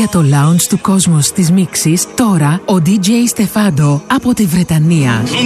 για το lounge του κόσμου της μίξης, τώρα ο DJ Stefado από τη Βρετανία.